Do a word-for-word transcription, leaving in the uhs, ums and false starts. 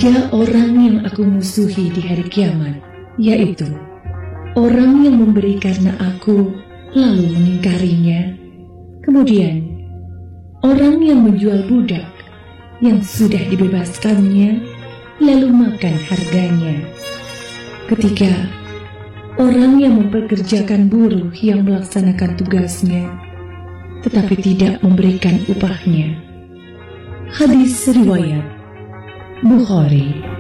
Tiga orang yang aku musuhi di hari kiamat, yaitu orang yang memberi karena aku lalu mengingkarinya, kemudian orang yang menjual budak yang sudah dibebaskannya lalu makan harganya, ketiga orang yang mempekerjakan buruh yang melaksanakan tugasnya tetapi tidak memberikan upahnya. Hadis riwayat Bukhari.